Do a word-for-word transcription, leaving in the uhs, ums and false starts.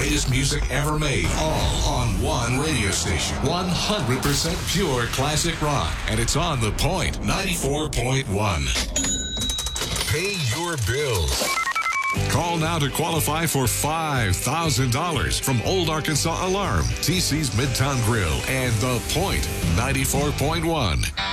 greatest music ever made, all on one radio station. one hundred percent pure classic rock. And it's on The Point, ninety-four point one. Pay your bills. Call now to qualify for five thousand dollars from Old Arkansas Alarm, T C's Midtown Grill, and The Point, ninety-four point one.